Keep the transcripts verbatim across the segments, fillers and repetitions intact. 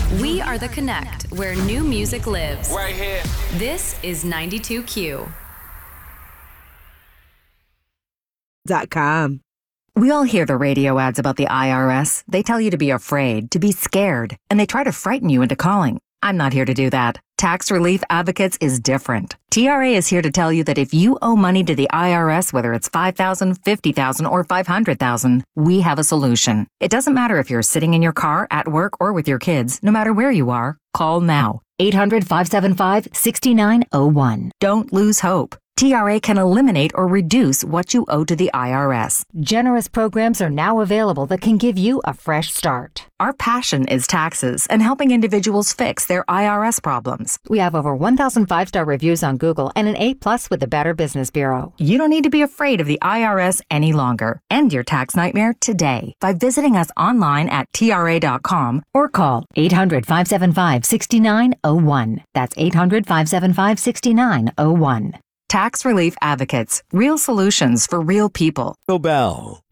We are the Connect, where new music lives. Right here. This is ninety-two Q. Dot com. We all hear the radio ads about the I R S. They tell you to be afraid, to be scared, and they try to frighten you into calling. I'm not here to do that. Tax Relief Advocates is different. T R A is here to tell you that if you owe money to the I R S, whether it's five thousand dollars, fifty thousand dollars, or five hundred thousand dollars, we have a solution. It doesn't matter if you're sitting in your car, at work, or with your kids. No matter where you are, call now. eight hundred, five seven five, six nine zero one. Don't lose hope. T R A can eliminate or reduce what you owe to the I R S. Generous programs are now available that can give you a fresh start. Our passion is taxes and helping individuals fix their I R S problems. We have over one thousand five-star reviews on Google and an A plus with the Better Business Bureau. You don't need to be afraid of the I R S any longer. End your tax nightmare today by visiting us online at T R A dot com or call eight hundred, five seven five, six nine zero one. That's eight hundred, five seven five, six nine zero one. Tax Relief Advocates. Real solutions for real people. Bell.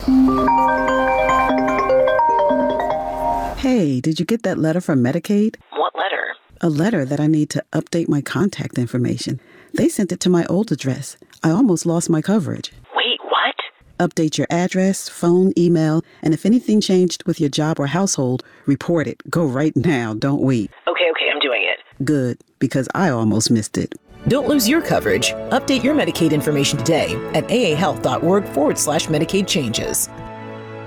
Hey, did you get that letter from Medicaid? What letter? A letter that I need to update my contact information. They sent it to my old address. I almost lost my coverage. Wait, what? Update your address, phone, email, and if anything changed with your job or household, report it. Go right now. Don't wait. Okay, okay, I'm doing it. Good, because I almost missed it. Don't lose your coverage. Update your Medicaid information today at aahealth.org forward slash Medicaid changes.